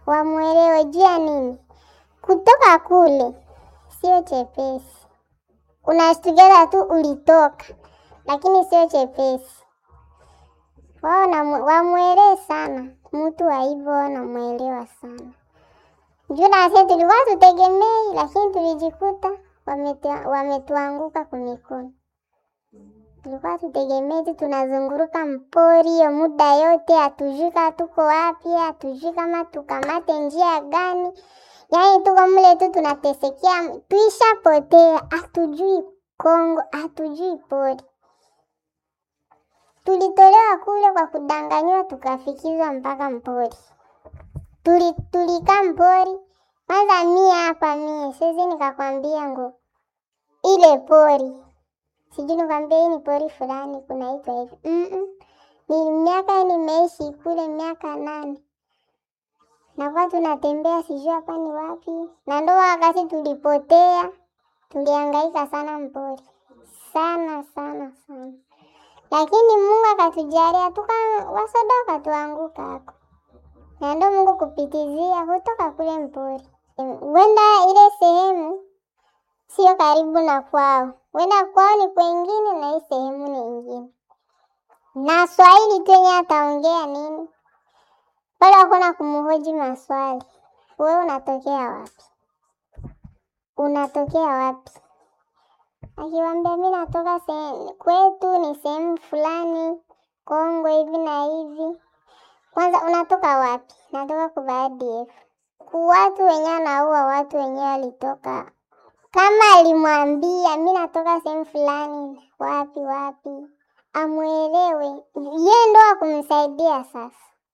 wamuelewe juu ya nini? Kutoka kule sio chepesi. Unashtukiza tu ulitoka, lakini sio chepesi. Wao wamuelewe sana. Mtu wa hivyo wanamuelewa sana. Juu na sisi tulikuwa tutegemei, lakini tulijikuta wametuanguka kwa mikono. Tulikuwa tutegemei tu tunazunguruka mpori hiyo muda yote, hatujui tuko wapi, hatujui kama tukamate njia gani. Yaani tuko mle tu tunatesekea, tuishapotea, hatujui Kongo, hatujui pori. Tulitolewa kule kwa kudanganywa tukafikizwa mpaka mpori. Tulikaa mpori. Kwanza mie siwezi nikakwambia ngo ile pori. Sijui nikwambia hii ni pori fulani kunaitwa hivi. Ni miaka nimeishi kule miaka 8. Na kwa tunatembea sijui hapa ni wapi. Na ndo wakati tulipotea. Tulihangaika sana mpori. Sana. Lakini Mungu akatujalia wasodoka tuanguka hapo. Na ndo Mungu kupitizia kutoka kule mpori. Wenda ile sehemu sio karibu na kwao. Wenda kwao ni kwengine na hii sehemu ni ingine. Na Swahili tu yenye ataongea nini? Pale hakuna kumhoji maswali. Wewe unatokea wapi? Akiwaambia mimi natoka kwetu ni sehemu fulani, Kongo hivi na hivi. Kwanza unatoka wapi? Natoka kwa ADF. Watu wenyewe anaua watu wenyewe walitoka. Kama alimwambia mimi natoka sehemu fulani, wapi. Amuelewe. Yeye ndo akumsaidia sasa.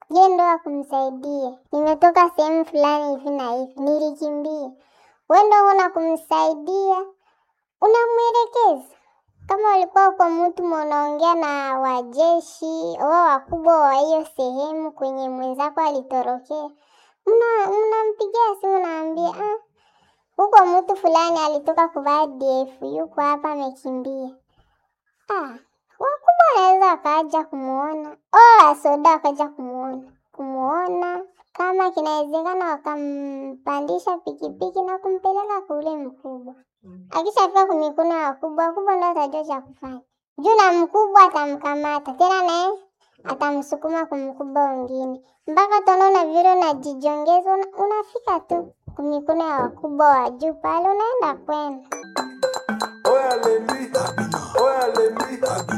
Nimetoka sehemu fulani hivi na hivi, nilikimbia. Wewe ndo unakumsaidia. Unamwelekeza. Kama walikuwa kwa mtu mnaongea na wajeshi, wao wakubwa wa hiyo sehemu kwenye mwenzako alitorokea. Mnampigia simu naambia, huko mtu fulani alitoka kwa ADF, yuko hapa amekimbia. Wakubwa wanaweza wakaja kumuona. Wasoda wakaja kumuona. Kama kinawezekana wakampandisha pikipiki na kumpeleka kule mkubwa. Akishafika kwa mikono ya wakubwa ndo atajua cha kufanya. Juu na mkubwa atamkamata. Tena naye atamsukuma kwa mkubwa mwingine. Mpaka utaona vile unajijongeza, unafika tu kwa mikono ya wakubwa wa juu pale unaenda kwenda.